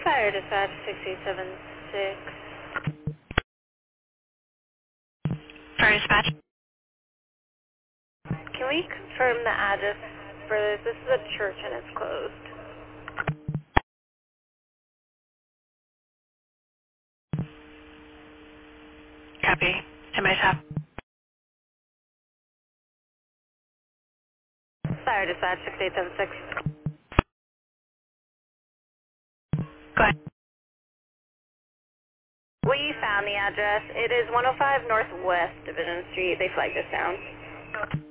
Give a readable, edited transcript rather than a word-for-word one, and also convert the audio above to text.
Fire dispatch 6876. Fire dispatch. Can we confirm the address for this? This is a church and it's closed. Copy. In my top. Fire dispatch 6876. Go ahead. We found the address. It is 105 Northwest Division Street. They flagged us down.